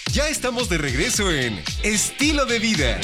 Ya estamos de regreso en Estilo de Vida.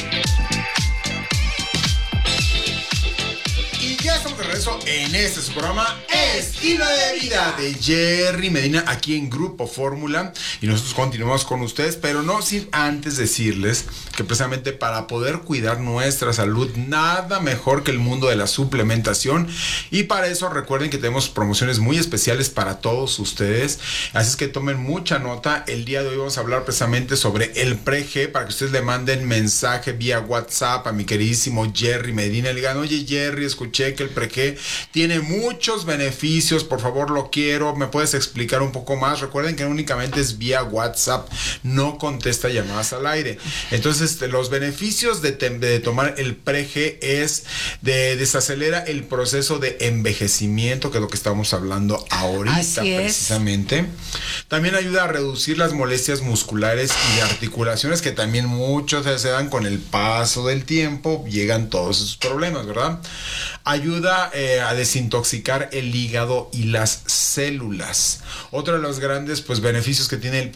Y ya estamos de regreso en este su programa Estilo de Vida de Jerry Medina aquí en Grupo Fórmula, y nosotros continuamos con ustedes, pero no sin antes decirles que precisamente para poder cuidar nuestra salud nada mejor que el mundo de la suplementación, y para eso recuerden que tenemos promociones muy especiales para todos ustedes, así es que tomen mucha nota. El día de hoy vamos a hablar precisamente sobre el Pre-G, para que ustedes le manden mensaje vía WhatsApp a mi queridísimo Jerry Medina y le digan: oye Jerry, escuché que el Pre-G tiene muchos beneficios, por favor lo quiero, ¿me puedes explicar un poco más? Recuerden que únicamente es vía WhatsApp, no contesta llamadas al aire. Entonces los beneficios de tomar el Pre-G es de desacelera el proceso de envejecimiento, que es lo que estamos hablando ahorita precisamente. También ayuda a reducir las molestias musculares y de articulaciones, que también muchos se dan con el paso del tiempo, llegan todos esos problemas, ¿verdad? Ayuda a desintoxicar el hígado y las células. Otro de los grandes beneficios que tiene el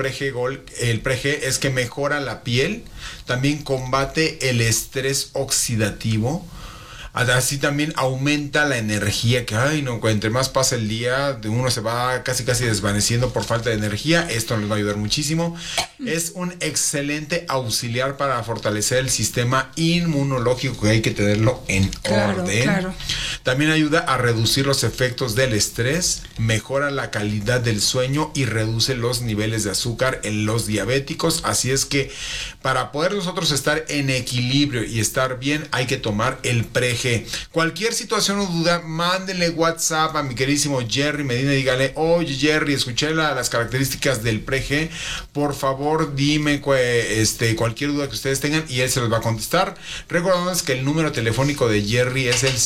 Pre-G es que mejora la piel, también combate el estrés oxidativo. Así también aumenta la energía, que entre más pasa el día, uno se va casi desvaneciendo por falta de energía. Esto nos va a ayudar muchísimo. Es un excelente auxiliar para fortalecer el sistema inmunológico, que hay que tenerlo en orden. Claro. También ayuda a reducir los efectos del estrés, mejora la calidad del sueño y reduce los niveles de azúcar en los diabéticos. Así es que para poder nosotros estar en equilibrio y estar bien, hay que tomar el Pre-G. Cualquier situación o duda, mándenle WhatsApp a mi queridísimo Jerry Medina y dígale: oye Jerry, escuché las características del Pre-G, por favor dime cualquier duda que ustedes tengan, y él se los va a contestar. Recordándoles que el número telefónico de Jerry es el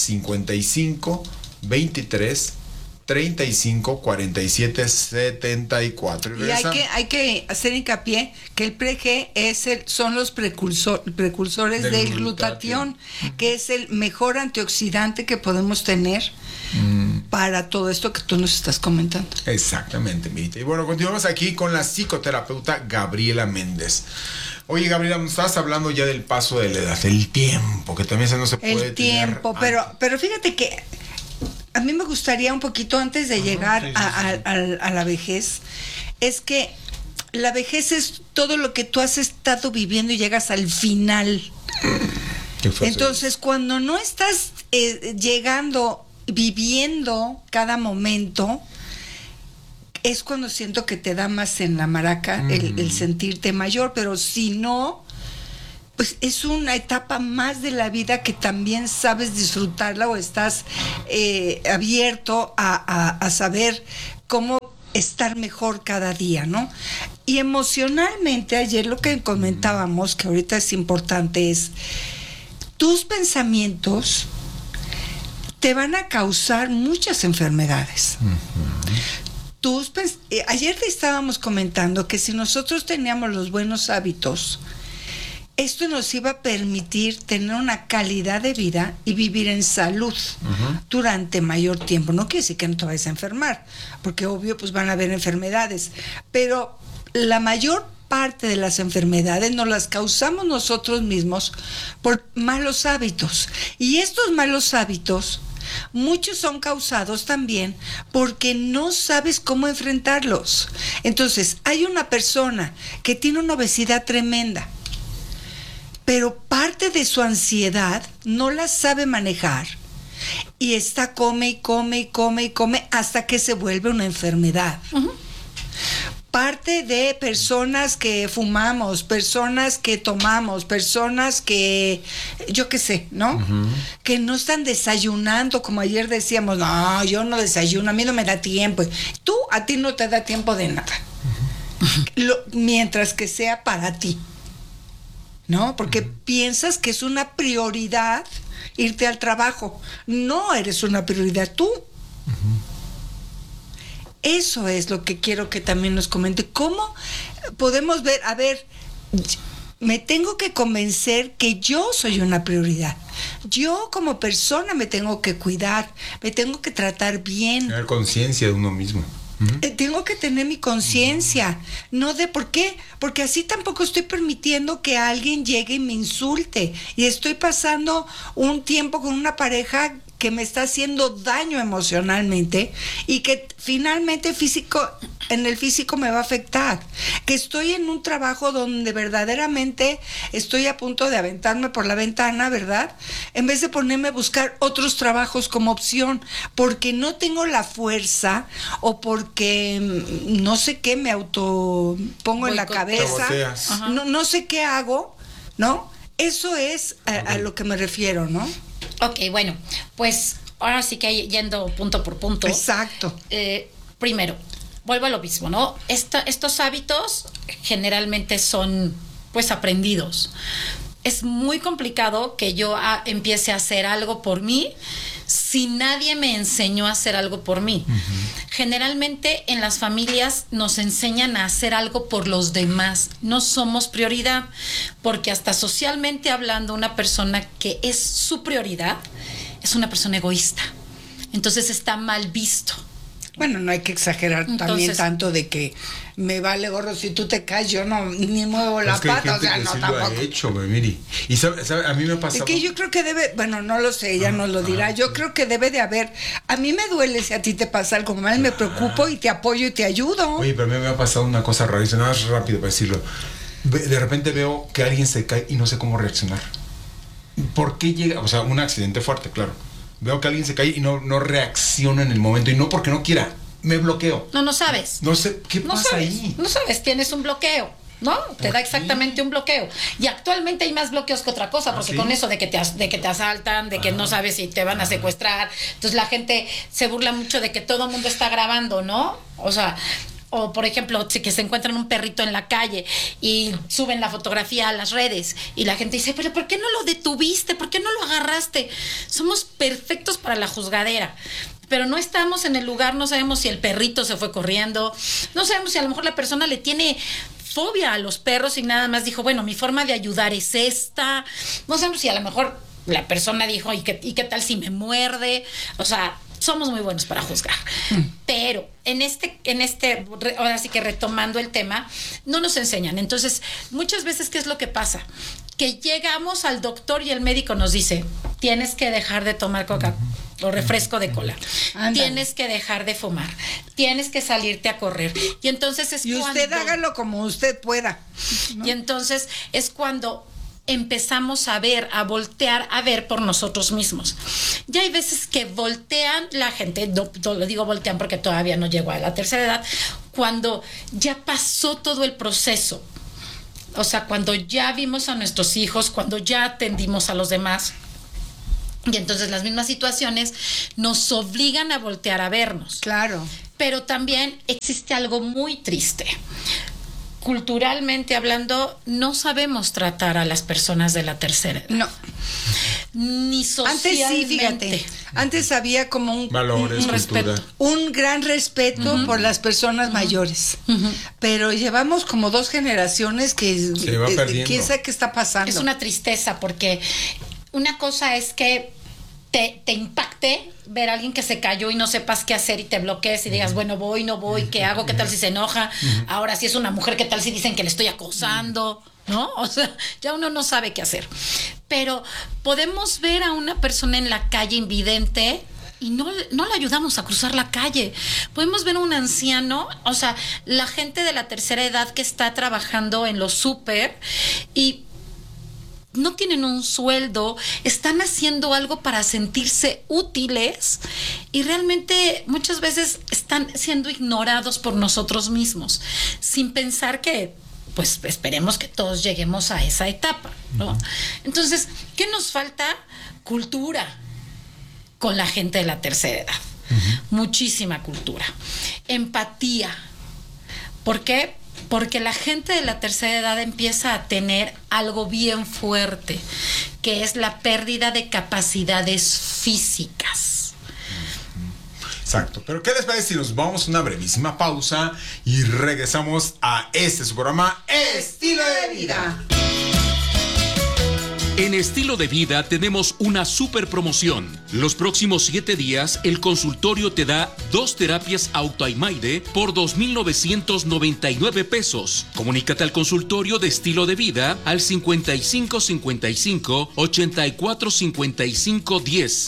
55 23 35 47 74. Y hay que hacer hincapié que el Pre-G son los precursores del glutatión, que es el mejor antioxidante que podemos tener para todo esto que tú nos estás comentando. Exactamente, Mirita. Y bueno, continuamos aquí con la psicoterapeuta Gabriela Méndez. Oye, Gabriela, nos estabas hablando ya del paso de la edad, del tiempo, que también no se puede el tiempo, pero fíjate que a mí me gustaría un poquito antes de llegar a la vejez, es que la vejez es todo lo que tú has estado viviendo y llegas al final. Entonces, cuando no estás viviendo cada momento, es cuando siento que te da más en la maraca el sentirte mayor, pero si no, pues es una etapa más de la vida que también sabes disfrutarla, o estás abierto a saber cómo estar mejor cada día, ¿no? Y emocionalmente, ayer lo que comentábamos, que ahorita es importante, es tus pensamientos te van a causar muchas enfermedades. Ayer te estábamos comentando que si nosotros teníamos los buenos hábitos, esto nos iba a permitir tener una calidad de vida y vivir en salud durante mayor tiempo. No quiere decir que no te vayas a enfermar, porque obvio pues van a haber enfermedades, pero la mayor parte de las enfermedades nos las causamos nosotros mismos por malos hábitos. Y estos malos hábitos, muchos son causados también porque no sabes cómo enfrentarlos. Entonces, hay una persona que tiene una obesidad tremenda, pero parte de su ansiedad no la sabe manejar y está come hasta que se vuelve una enfermedad. Parte de personas que fumamos, personas que tomamos, personas que, yo qué sé, ¿no? Que no están desayunando, como ayer decíamos: no, yo no desayuno, a mí no me da tiempo. A ti no te da tiempo de nada. Mientras que sea para ti, ¿no? Porque piensas que es una prioridad irte al trabajo. No eres una prioridad tú. Eso es lo que quiero que también nos comente. ¿Cómo podemos ver? A ver, me tengo que convencer que yo soy una prioridad. Yo como persona me tengo que cuidar, me tengo que tratar bien. Tener conciencia de uno mismo. Tengo que tener mi conciencia, no de por qué, porque así tampoco estoy permitiendo que alguien llegue y me insulte. Y estoy pasando un tiempo con una pareja que me está haciendo daño emocionalmente y que finalmente en el físico me va a afectar. Que estoy en un trabajo donde verdaderamente estoy a punto de aventarme por la ventana, ¿verdad? En vez de ponerme a buscar otros trabajos como opción, porque no tengo la fuerza o porque no sé qué me pongo en la cabeza, no sé qué hago, ¿no? Eso es a lo que me refiero, ¿no? Ok, bueno, pues ahora sí que yendo punto por punto. Exacto. Primero, vuelvo a lo mismo, ¿no? Estos hábitos generalmente son, pues, aprendidos. Es muy complicado que yo empiece a hacer algo por mí si nadie me enseñó a hacer algo por mí. Generalmente en las familias nos enseñan a hacer algo por los demás. No somos prioridad, porque hasta socialmente hablando, una persona que es su prioridad es una persona egoísta. Entonces está mal visto. Bueno, no hay que exagerar también tanto de que me vale gorro si tú te caes, yo no ni muevo la pata, o sea, no tampoco. Lo ha hecho, Miri. Y sabe, a mí me pasa. Es que yo creo que debe, bueno, no lo sé, ella nos lo dirá. Yo creo que debe de haber. A mí me duele si a ti te pasa algo mal, me preocupo y te apoyo y te ayudo. Oye, pero a mí me ha pasado una cosa rarísima, nada más rápido para decirlo. De repente veo que alguien se cae y no sé cómo reaccionar. ¿Por qué llega? O sea, un accidente fuerte, claro. Veo que alguien se cae y no reacciona en el momento. Y no porque no quiera, me bloqueo. No sabes. No sé, ¿qué pasa ahí? No sabes, tienes un bloqueo, ¿no? Te da exactamente un bloqueo. Y actualmente hay más bloqueos que otra cosa, porque con eso de que te asaltan, de que no sabes si te van a secuestrar. Entonces la gente se burla mucho de que todo el mundo está grabando, ¿no? O sea... O, por ejemplo, que se encuentran un perrito en la calle y suben la fotografía a las redes y la gente dice, pero ¿por qué no lo detuviste? ¿Por qué no lo agarraste? Somos perfectos para la juzgadera, pero no estamos en el lugar, no sabemos si el perrito se fue corriendo, no sabemos si a lo mejor la persona le tiene fobia a los perros y nada más dijo, bueno, mi forma de ayudar es esta. No sabemos si a lo mejor la persona dijo, ¿y qué tal si me muerde? O sea... Somos muy buenos para juzgar. Pero en este, ahora sí que retomando el tema, no nos enseñan. Entonces, muchas veces, ¿qué es lo que pasa? Que llegamos al doctor y el médico nos dice, tienes que dejar de tomar coca o refresco de cola. Ándale. Tienes que dejar de fumar. Tienes que salirte a correr. Y entonces es cuando... Y usted hágalo como usted pueda, ¿no? Y entonces es cuando... empezamos a voltear a ver por nosotros mismos. Ya hay veces que voltean la gente, no lo digo voltean porque todavía no llego a la tercera edad, cuando ya pasó todo el proceso. O sea, cuando ya vimos a nuestros hijos, cuando ya atendimos a los demás. Y entonces las mismas situaciones nos obligan a voltear a vernos. Claro. Pero también existe algo muy triste. Culturalmente hablando, no sabemos tratar a las personas de la tercera edad. No. Ni socialmente. Antes sí, fíjate. Antes había como un respeto. Un gran respeto por las personas mayores. Pero llevamos como 2 generaciones que se va perdiendo. ¿Quién sabe qué está pasando? Es una tristeza porque una cosa es que te impacte ver a alguien que se cayó y no sepas qué hacer y te bloquees y digas, bueno, voy, no voy, ¿qué hago? ¿Qué tal si se enoja? Ahora, si es una mujer, ¿qué tal si dicen que le estoy acosando? ¿No? O sea, ya uno no sabe qué hacer. Pero podemos ver a una persona en la calle invidente y no le ayudamos a cruzar la calle. Podemos ver a un anciano, o sea, la gente de la tercera edad que está trabajando en los súper y no tienen un sueldo, están haciendo algo para sentirse útiles y realmente muchas veces están siendo ignorados por nosotros mismos, sin pensar que, pues, esperemos que todos lleguemos a esa etapa, ¿no? Entonces, ¿qué nos falta? Cultura con la gente de la tercera edad. Muchísima cultura. Empatía. ¿Por qué? Porque la gente de la tercera edad empieza a tener algo bien fuerte, que es la pérdida de capacidades físicas. Exacto. Pero ¿qué les parece si nos vamos a una brevísima pausa y regresamos a su programa Estilo de Vida? En Estilo de Vida tenemos una super promoción. Los próximos 7 días, el consultorio te da 2 terapias Autoimaide por 2,999 pesos. Comunícate al consultorio de Estilo de Vida al 5555 84 55 10.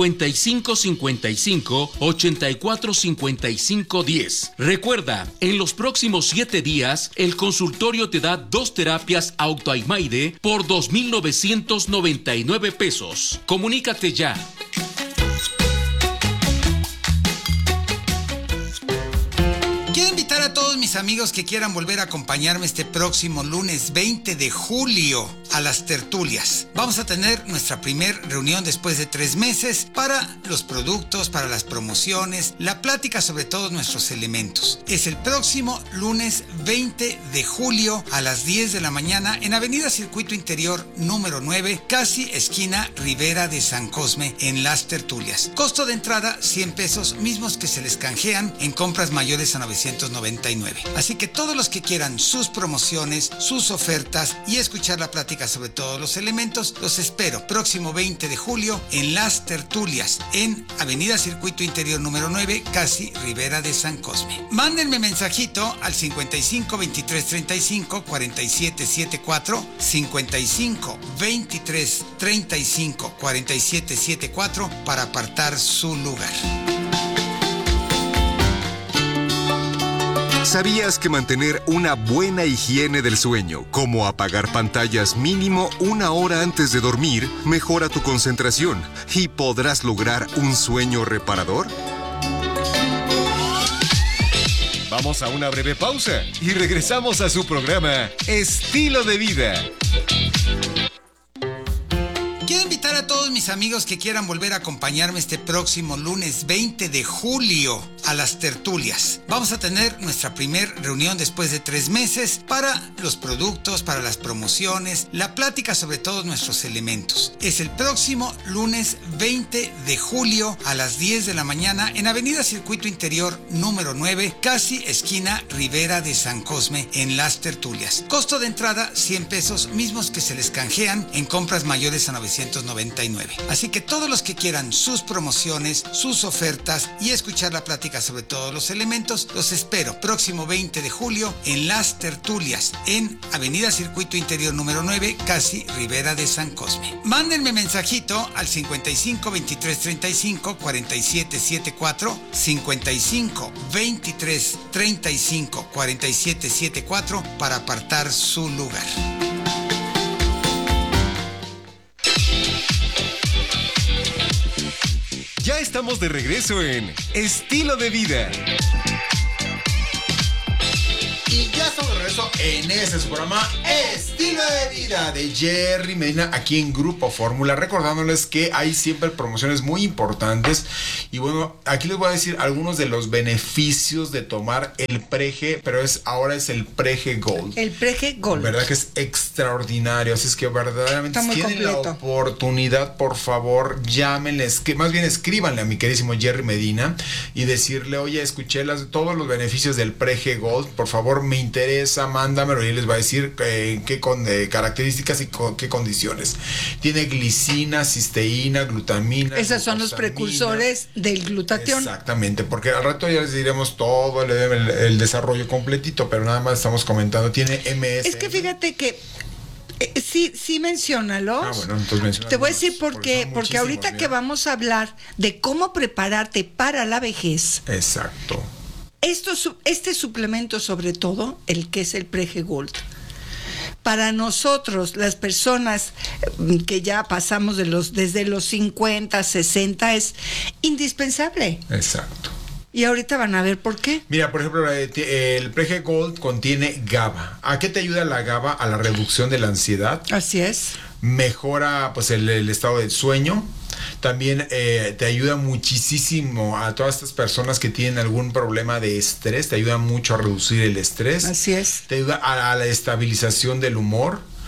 5555 84 55 10. Recuerda, en los próximos 7 días, el consultorio te da 2 terapias Autoimaide por 2,999 pesos. Comunícate ya. Quiero invitar a todos mis amigos que quieran volver a acompañarme este próximo lunes 20 de julio a las tertulias. Vamos a tener nuestra primer reunión después de 3 meses para los productos, para las promociones, la plática sobre todos nuestros elementos. Es el próximo lunes 20 de julio a las 10 de la mañana en Avenida Circuito Interior número 9, casi esquina Rivera de San Cosme, en las tertulias. Costo de entrada 100 pesos, mismos que se les canjean en compras mayores a 999. Así que todos los que quieran sus promociones, sus ofertas y escuchar la plática sobre todos los elementos, los espero próximo 20 de julio en las tertulias en Avenida Circuito Interior número 9, casi Rivera de San Cosme. Mándenme mensajito al 55 23 35 47 74, 55 23 35 47 74 para apartar su lugar. ¿Sabías que mantener una buena higiene del sueño, como apagar pantallas mínimo 1 hora antes de dormir, mejora tu concentración y podrás lograr un sueño reparador? Vamos a una breve pausa y regresamos a su programa Estilo de Vida. Quiero invitar a todos mis amigos que quieran volver a acompañarme este próximo lunes 20 de julio a las tertulias. Vamos a tener nuestra primer reunión después de 3 meses para los productos, para las promociones, la plática sobre todos nuestros elementos. Es el próximo lunes 20 de julio a las 10 de la mañana en Avenida Circuito Interior número 9, casi esquina Rivera de San Cosme, en las tertulias. Costo de entrada 100 pesos, mismos que se les canjean en compras mayores a 999. Así que todos los que quieran sus promociones, sus ofertas y escuchar la plática sobre todos los elementos, los espero próximo 20 de julio en las tertulias en Avenida Circuito Interior número 9, casi Rivera de San Cosme. Mándenme mensajito al 55 23 35 47 74, 55 23 35 47 74 para apartar su lugar. Ya estamos de regreso en Estilo de Vida. Y ya estamos de regreso en este su programa Estilo de Vida de Jerry Medina, aquí en Grupo Fórmula, recordándoles que hay siempre promociones muy importantes. Y bueno, aquí les voy a decir algunos de los beneficios de tomar el Prege, pero ahora es el Prege Gold. El Prege Gold. Verdad que es extraordinario, así es que verdaderamente está muy si tienen completo. la oportunidad, por favor, llámenles, que más bien escríbanle a mi queridísimo Jerry Medina y decirle, oye, escuché todos los beneficios del Prege Gold, por favor, me interesa, mándamelo y él les va a decir qué características y qué condiciones. Tiene glicina, cisteína, glutamina. Esos son los precursores del glutatión. Exactamente, porque al rato ya les diremos todo el desarrollo completito, pero nada más estamos comentando. Tiene MS. Es que fíjate que sí menciónalos. Ah, bueno, entonces menciónalos. Te voy a decir por Porque qué. son Porque ahorita muchísimos, que vamos a hablar de cómo prepararte para la vejez. Exacto. Este suplemento, sobre todo, el que es el Prege Gold, para nosotros, las personas que ya pasamos desde los 50, 60, es indispensable. Exacto. Y ahorita van a ver por qué. Mira, por ejemplo, el Prege Gold contiene GABA. ¿A qué te ayuda la GABA? A la reducción de la ansiedad. Así es. Mejora pues el estado del sueño. También te ayuda muchísimo a todas estas personas que tienen algún problema de estrés. Te ayuda mucho a reducir el estrés. Así es. Te ayuda a la estabilización del humor.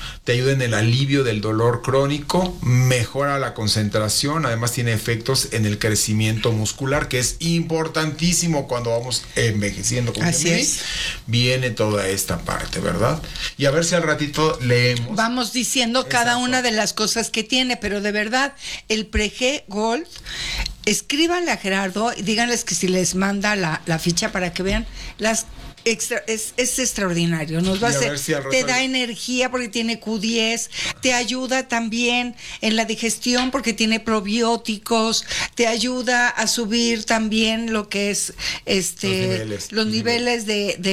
te ayuda en el alivio del dolor crónico, mejora la concentración, además tiene efectos en el crecimiento muscular, que es importantísimo cuando vamos envejeciendo. Así es. Viene toda esta parte, ¿verdad? Y a ver si al ratito leemos. Vamos diciendo cada una de las cosas que tiene, pero de verdad, el Pre-G Gold, escríbanle a Gerardo y díganles que si les manda la ficha para que vean las es extraordinario, nos va a hacer, te da energía porque tiene Q10, te ayuda también en la digestión porque tiene probióticos, te ayuda a subir también lo que es los niveles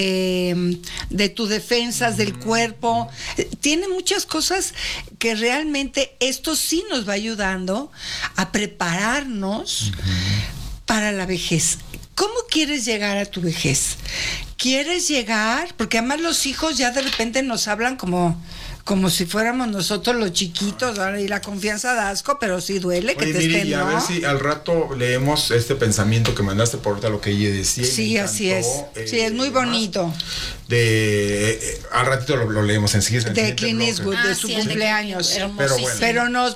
de tus defensas del cuerpo, tiene muchas cosas que realmente esto sí nos va ayudando a prepararnos para la vejez. ¿Cómo quieres llegar a tu vejez? ¿Quieres llegar? Porque además los hijos ya de repente nos hablan como si fuéramos nosotros los chiquitos, y la confianza da asco, pero sí duele. Oye, que te estén, y a ver si al rato leemos este pensamiento que mandaste por ahorita, lo que ella decía. Sí, así es. Sí, es muy bonito. Al ratito lo leemos enseguida. De Clint Eastwood, de su cumpleaños. Pero nos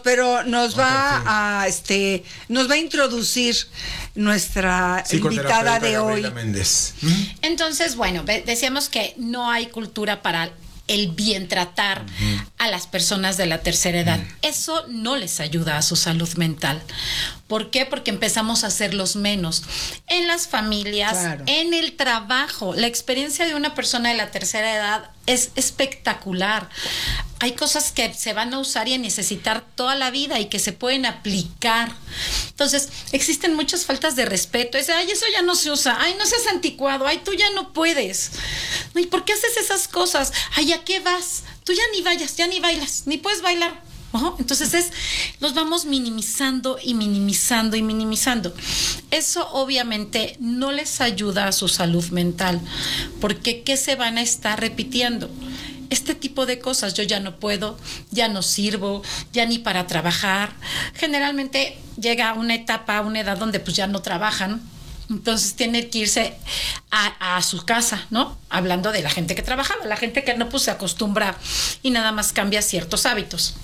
va a introducir nuestra invitada de hoy. Entonces, bueno, decíamos que no hay cultura para el bien tratar a las personas de la tercera edad. Eso no les ayuda a su salud mental. ¿Por qué? Porque empezamos a hacerlos menos en las familias, en el trabajo. La experiencia de una persona de la tercera edad es espectacular. Hay cosas que se van a usar y a necesitar toda la vida y que se pueden aplicar. Entonces, existen muchas faltas de respeto. Eso ya no se usa. Ay, no seas anticuado. Ay, tú ya no puedes. ¿Y por qué haces esas cosas? Ay, ¿a qué vas? Tú ya ni vayas, ya ni bailas, ni puedes bailar. Entonces los vamos minimizando y minimizando y minimizando. Eso obviamente no les ayuda a su salud mental, porque ¿qué se van a estar repitiendo? Este tipo de cosas, yo ya no puedo, ya no sirvo, ya ni para trabajar. Generalmente llega una etapa, una edad donde pues ya no trabajan. Entonces tiene que irse a su casa, ¿no? Hablando de la gente que trabajaba, la gente que no pues se acostumbra y nada más cambia ciertos hábitos.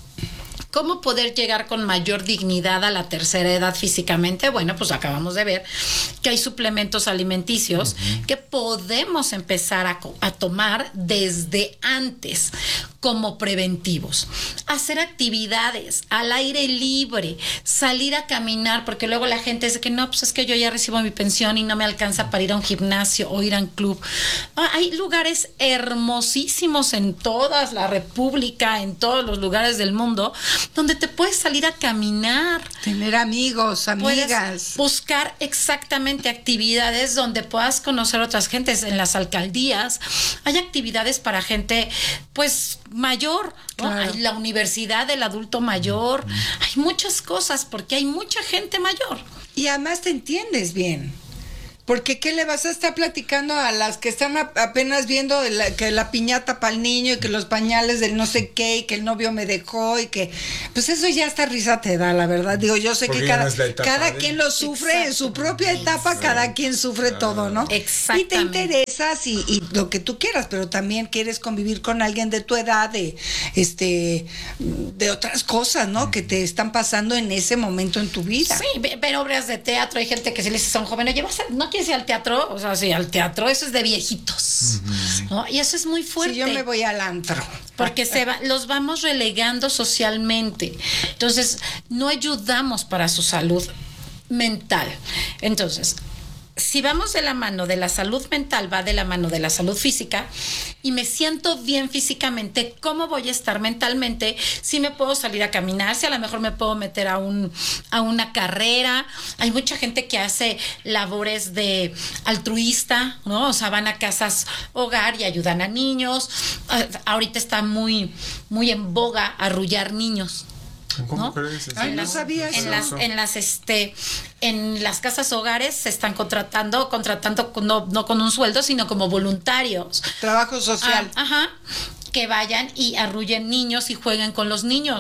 ¿Cómo poder llegar con mayor dignidad a la tercera edad físicamente? Bueno, pues acabamos de ver que hay suplementos alimenticios que podemos empezar a tomar desde antes como preventivos. Hacer actividades al aire libre, salir a caminar, porque luego la gente dice que no, pues es que yo ya recibo mi pensión y no me alcanza para ir a un gimnasio o ir a un club. Hay lugares hermosísimos en toda la República, en todos los lugares del mundo, donde te puedes salir a caminar. Tener amigos, amigas. Puedes buscar exactamente actividades donde puedas conocer otras gentes. En las alcaldías hay actividades para gente, pues, mayor, ¿no? Claro. Hay la universidad del adulto mayor. Hay muchas cosas porque hay mucha gente mayor. Y además te entiendes bien. Porque ¿qué le vas a estar platicando a las que están apenas viendo que la piñata para el niño y que los pañales del no sé qué y que el novio me dejó y que... Pues eso ya hasta risa te da, la verdad. Digo, yo sé porque que cada quien lo sufre en su propia etapa, cada quien sufre todo, ¿no? Exactamente. Y te interesas y lo que tú quieras, pero también quieres convivir con alguien de tu edad, de otras cosas, ¿no? Que te están pasando en ese momento en tu vida. Sí, ver obras de teatro. Hay gente que si les dice a un joven, oye, no quieres ir al teatro, o sea, sí, al teatro, eso es de viejitos, ¿no? Y eso es muy fuerte. Sí, yo me voy al antro. Porque los vamos relegando socialmente. Entonces, no ayudamos para su salud mental. Entonces, si vamos de la mano de la salud mental, va de la mano de la salud física, y me siento bien físicamente, ¿cómo voy a estar mentalmente? Si me puedo salir a caminar, si a lo mejor me puedo meter a una carrera. Hay mucha gente que hace labores de altruista, ¿no? O sea, van a casas hogar y ayudan a niños. Ahorita está muy, muy en boga arrullar niños. ¿Cómo crees? Ay, no sabía eso. En las casas hogares se están contratando no con un sueldo, sino como voluntarios. Trabajo social. Que vayan y arrullen niños y jueguen con los niños.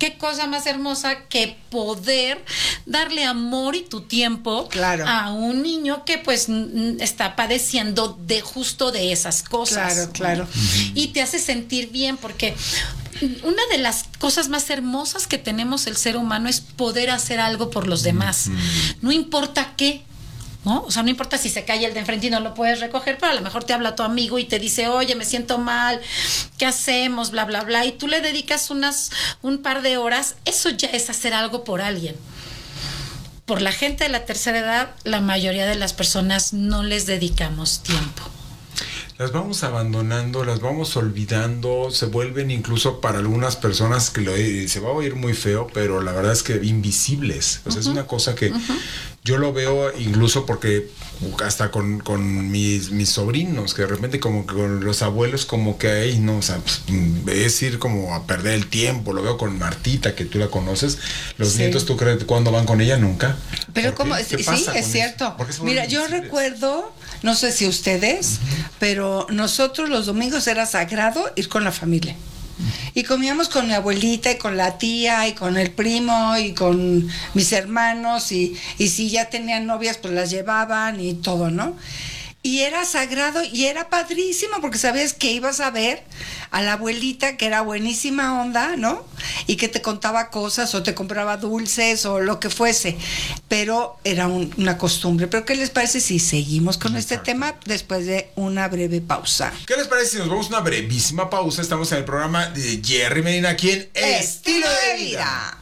qué cosa más hermosa que poder darle amor y tu tiempo Claro. a un niño que pues está padeciendo de justo de esas cosas. Claro, claro. Y te hace sentir bien porque una de las cosas más hermosas que tenemos el ser humano es poder hacer algo por los demás. No importa qué, ¿no? O sea, no importa si se cae el de enfrente y no lo puedes recoger, pero a lo mejor te habla tu amigo y te dice, oye, me siento mal, ¿qué hacemos? Bla, bla, bla. Y tú le dedicas un par de horas. Eso ya es hacer algo por alguien. Por la gente de la tercera edad, la mayoría de las personas no les dedicamos tiempo. Las vamos abandonando, las vamos olvidando, se vuelven incluso para algunas personas que se va a oír muy feo, pero la verdad es que invisibles. O sea, es una cosa que yo lo veo incluso porque hasta con mis sobrinos, que de repente como que con los abuelos como que ahí, no, o sea, pues, es ir como a perder el tiempo. Lo veo con Martita, que tú la conoces. Los nietos, ¿tú crees cuándo van con ella? Nunca. Pero como, ¿Qué sí, pasa es con cierto. eso? ¿Por qué se Mira, vuelven yo invisibles? recuerdo, no sé si ustedes, pero nosotros los domingos era sagrado ir con la familia. Y comíamos con mi abuelita y con la tía y con el primo y con mis hermanos y si ya tenían novias pues las llevaban y todo, ¿no? Y era sagrado y era padrísimo porque sabías que ibas a ver a la abuelita que era buenísima onda, ¿no? Y que te contaba cosas o te compraba dulces o lo que fuese. Pero era una costumbre. ¿Pero qué les parece si seguimos con este tema después de una breve pausa? ¿Qué les parece si nos vamos a una brevísima pausa? Estamos en el programa de Jerry Medina aquí en Estilo de Vida.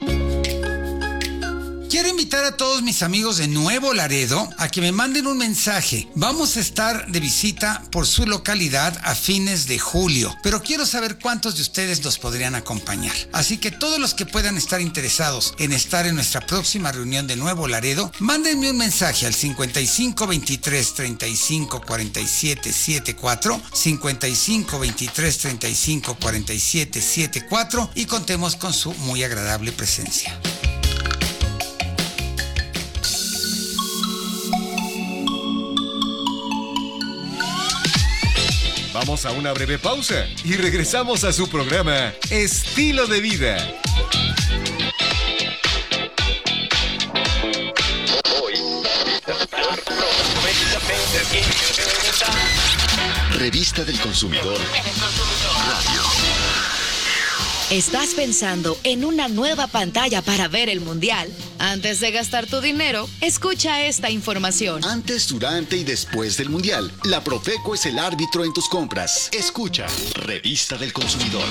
Quiero invitar a todos mis amigos de Nuevo Laredo a que me manden un mensaje. Vamos a estar de visita por su localidad a fines de julio, pero quiero saber cuántos de ustedes nos podrían acompañar. Así que todos los que puedan estar interesados en estar en nuestra próxima reunión de Nuevo Laredo, mándenme un mensaje al 55 23 35 47 74, 55 23 35 47 74 y contemos con su muy agradable presencia. Vamos a una breve pausa y regresamos a su programa Estilo de Vida. Revista del Consumidor Radio. ¿Estás pensando en una nueva pantalla para ver el Mundial? Antes de gastar tu dinero, escucha esta información. Antes, durante y después del Mundial, la Profeco es el árbitro en tus compras. Escucha, Revista del Consumidor.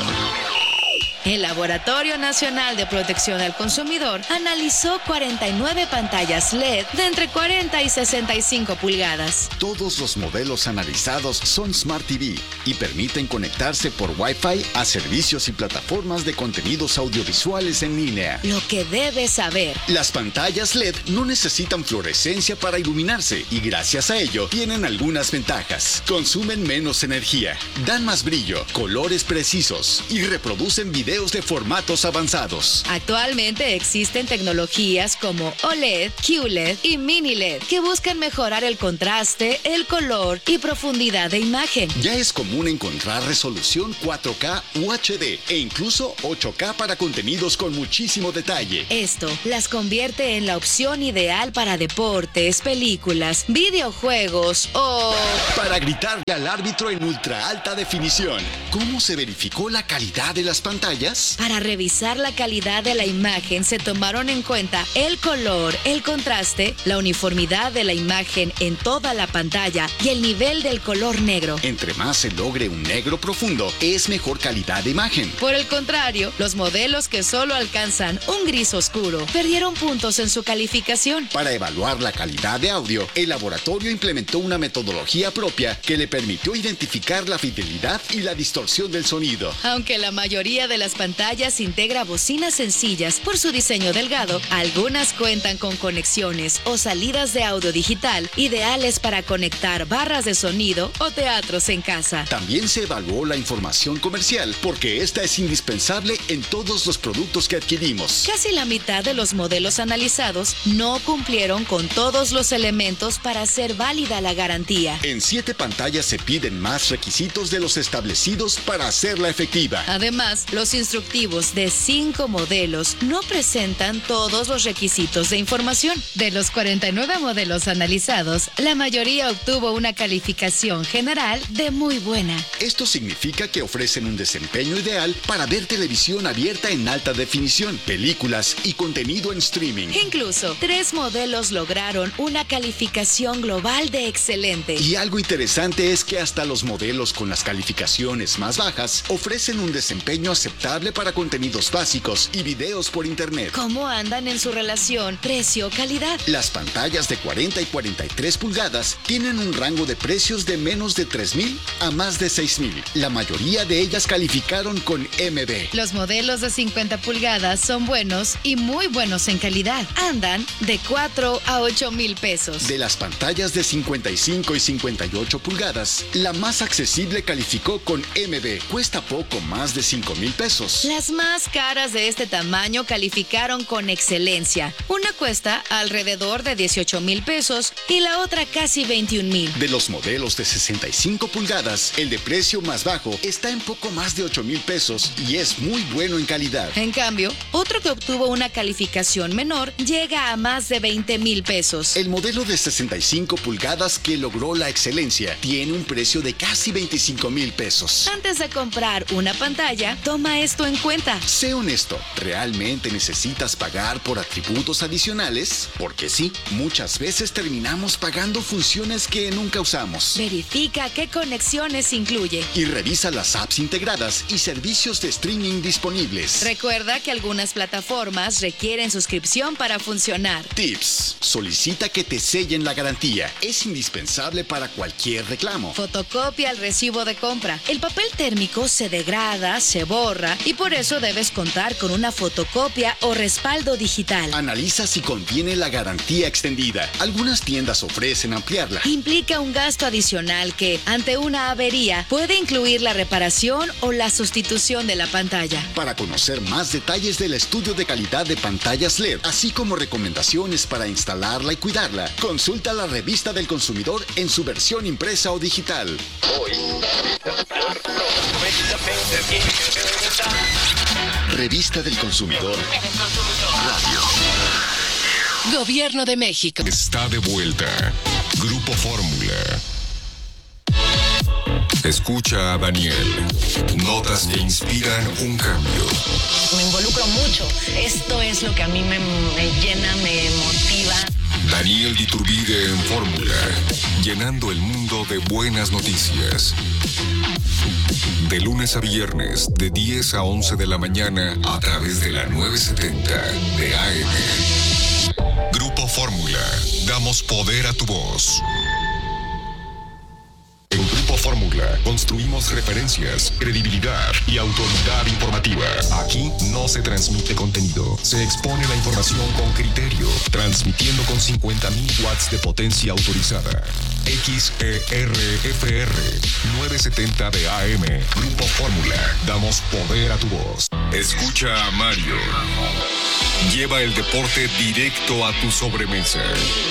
El Laboratorio Nacional de Protección al Consumidor analizó 49 pantallas LED de entre 40 y 65 pulgadas. Todos los modelos analizados son Smart TV y permiten conectarse por Wi-Fi a servicios y plataformas de contenidos audiovisuales en línea. Lo que debes saber. Las pantallas LED no necesitan fluorescencia para iluminarse y gracias a ello tienen algunas ventajas. Consumen menos energía, dan más brillo, colores precisos y reproducen videos de formatos avanzados. Actualmente existen tecnologías como OLED, QLED y Mini LED que buscan mejorar el contraste, el color y profundidad de imagen. Ya es común encontrar resolución 4K UHD e incluso 8K para contenidos con muchísimo detalle. Esto las convierte en la opción ideal para deportes, películas, videojuegos o... para gritarle al árbitro en ultra alta definición. ¿Cómo se verificó la calidad de las pantallas? Para revisar la calidad de la imagen se tomaron en cuenta el color, el contraste, la uniformidad de la imagen en toda la pantalla y el nivel del color negro. Entre más se logre un negro profundo, es mejor calidad de imagen. Por el contrario, los modelos que solo alcanzan un gris oscuro perdieron puntos en su calificación. Para evaluar la calidad de audio, el laboratorio implementó una metodología propia que le permitió identificar la fidelidad y la distorsión del sonido. Aunque la mayoría de las pantallas integra bocinas sencillas por su diseño delgado, algunas cuentan con conexiones o salidas de audio digital ideales para conectar barras de sonido o teatros en casa. También se evaluó la información comercial porque esta es indispensable en todos los productos que adquirimos. Casi la mitad de los modelos analizados no cumplieron con todos los elementos para hacer válida la garantía. En 7 pantallas se piden más requisitos de los establecidos para hacerla efectiva. Además, los instructivos de 5 modelos no presentan todos los requisitos de información. De los 49 modelos analizados, la mayoría obtuvo una calificación general de muy buena. Esto significa que ofrecen un desempeño ideal para ver televisión abierta en alta definición, películas y contenido en streaming. Incluso, 3 modelos lograron una calificación global de excelente. Y algo interesante es que hasta los modelos con las calificaciones más bajas ofrecen un desempeño aceptable para contenidos básicos y videos por internet. ¿Cómo andan en su relación precio-calidad? Las pantallas de 40 y 43 pulgadas tienen un rango de precios de menos de 3,000 a más de 6,000. La mayoría de ellas calificaron con MB. Los modelos de 50 pulgadas son buenos y muy buenos en calidad. Andan de 4 a 8 mil pesos. De las pantallas de 55 y 58 pulgadas, la más accesible calificó con MB. Cuesta poco más de 5,000 pesos. Las más caras de este tamaño calificaron con excelencia. Una cuesta alrededor de 18 mil pesos y la otra casi 21 mil. De los modelos de 65 pulgadas, el de precio más bajo está en poco más de 8 mil pesos y es muy bueno en calidad. En cambio, otro que obtuvo una calificación menor llega a más de 20 mil pesos. El modelo de 65 pulgadas que logró la excelencia tiene un precio de casi 25 mil pesos. Antes de comprar una pantalla, toma esto en cuenta. Sé honesto, ¿realmente necesitas pagar por atributos adicionales? Porque sí, muchas veces terminamos pagando funciones que nunca usamos. Verifica qué conexiones incluye. Y revisa las apps integradas y servicios de streaming disponibles. Recuerda que algunas plataformas requieren suscripción para funcionar. Tips: solicita que te sellen la garantía. Es indispensable para cualquier reclamo. Fotocopia el recibo de compra. El papel térmico se degrada, se borra y por eso debes contar con una fotocopia o respaldo digital. Analiza si contiene la garantía extendida. Algunas tiendas ofrecen ampliarla. Implica un gasto adicional que, ante una avería, puede incluir la reparación o la sustitución de la pantalla. Para conocer más detalles del estudio de calidad de pantallas LED, así como recomendaciones para instalarla y cuidarla, consulta la Revista del Consumidor en su versión impresa o digital. Revista del Consumidor Radio. Gobierno de México. Está de vuelta. Grupo Fórmula. Escucha a Daniel. Notas que inspiran un cambio. Me involucro mucho. Esto es lo que a mí me llena, me motiva. Daniel de Iturbide en Fórmula. Llenando el mundo de buenas noticias. De lunes a viernes, de 10 a 11 de la mañana, a través de la 970 de AM. Grupo Fórmula. Damos poder a tu voz. En Grupo Fórmula construimos referencias, credibilidad y autoridad informativa. Aquí no se transmite contenido, se expone la información con criterio, transmitiendo con 50,000 watts de potencia autorizada. XERFR 970 de AM. Grupo Fórmula. Damos poder a tu voz. Escucha a Mario. Lleva el deporte directo a tu sobremesa.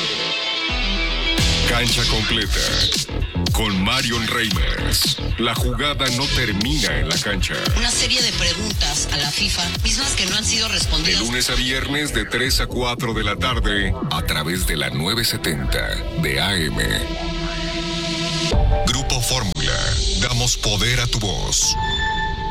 Cancha completa. Con Marion Reimers. La jugada no termina en la cancha. Una serie de preguntas a la FIFA, mismas que no han sido respondidas. De lunes a viernes, de 3 a 4 de la tarde, a través de la 970 de AM. Grupo Fórmula. Damos poder a tu voz.